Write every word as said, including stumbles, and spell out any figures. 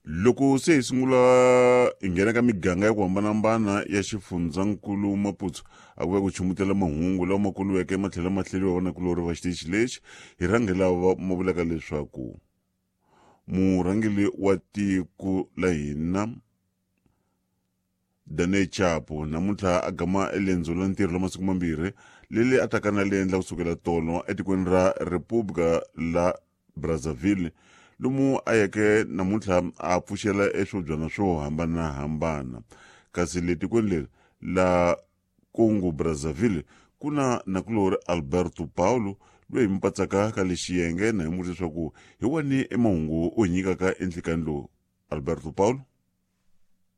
Loko se hi sungula hi nghena ka miganga ya ku hambanahambana ya xifundzankulu Maputo a ku ya ku chumutela mahungu lawa ma kuluweke matlhela mahleliwa vanakulori va xitichi lexi hi rhangela ma vulaka leswaku murhangeli wa tiko la hina Dane Chapo namuntlha a gama elendzo la ntirho la masiku mambirhi lele a takana le endla kusukela tolo etikweni ra Repubulika la Brazzaville lomu a yeke namuntlha a pfuxela eswobyana swo hambanahambana kasi le tikweni leri la Congo Brazzaville kuna nakulori Alberto Paulo loyi hi mpatsaka ka le xiyenge na hi mutisa leswaku hi wani emahungu o nyikaka enhlikani lowu Alberto Paulo.